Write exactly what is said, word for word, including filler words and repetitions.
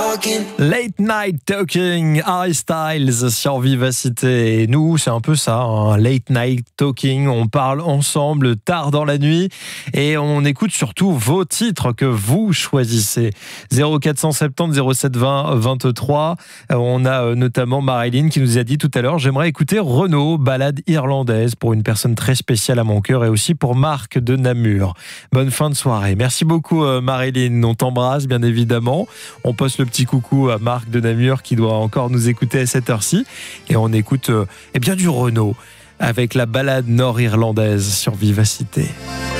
Late Night Talking, Harry Styles sur Vivacité. Et nous, c'est un peu ça, hein, Late Night Talking. On parle ensemble tard dans la nuit et on écoute surtout vos titres que vous choisissez. zéro quatre cent soixante-dix zéro sept vingt vingt-trois. On a notamment Marilyn qui nous a dit tout à l'heure: j'aimerais écouter Renaud, balade irlandaise, pour une personne très spéciale à mon cœur et aussi pour Marc de Namur. Bonne fin de soirée. Merci beaucoup Marilyn. On t'embrasse bien évidemment. On poste le petit coucou à Marc de Namur qui doit encore nous écouter à cette heure-ci. Et on écoute euh, eh bien du Renaud avec la balade nord-irlandaise sur Vivacité.